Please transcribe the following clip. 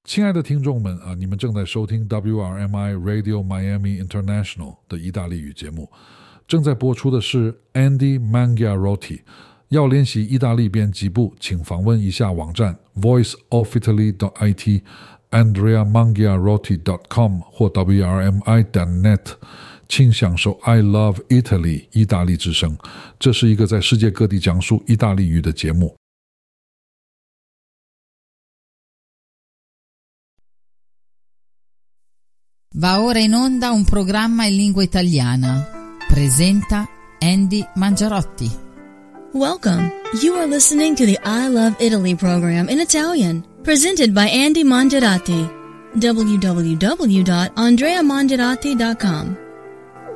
亲爱的听众们你们正在收听 WRMI Radio Miami International 的意大利语节目，正在播出的是 Andy Mangiarotti。要练习意大利编辑部，请访问一下网站 voiceofitaly.it、andreamangiarotti.com 或 wrmi.net， 请享受 I Love Italy 意大利之声。这是一个在世界各地讲述意大利语的节目。 Va ora in onda un programma in lingua italiana. Presenta Andy Mangiarotti. Welcome. You are listening to the I Love Italy program in Italian, presented by Andy Mangiarotti. www.andreamangiarotti.com.